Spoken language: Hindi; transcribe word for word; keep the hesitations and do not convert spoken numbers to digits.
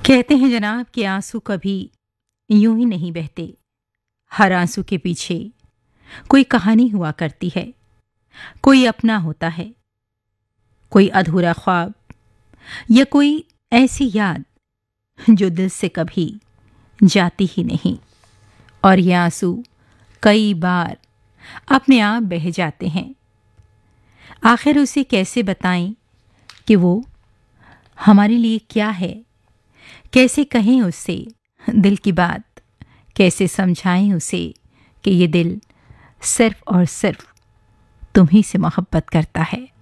कहते हैं जनाब कि आंसू कभी यूं ही नहीं बहते। हर आंसू के पीछे कोई कहानी हुआ करती है, कोई अपना होता है, कोई अधूरा ख्वाब या कोई ऐसी याद जो दिल से कभी जाती ही नहीं। और ये आंसू कई बार अपने आप बह जाते हैं। आखिर उसे कैसे बताएं कि वो हमारे लिए क्या है? कैसे कहें उससे दिल की बात? कैसे समझाएं उसे कि ये दिल सिर्फ और सिर्फ तुम्ही से मोहब्बत करता है?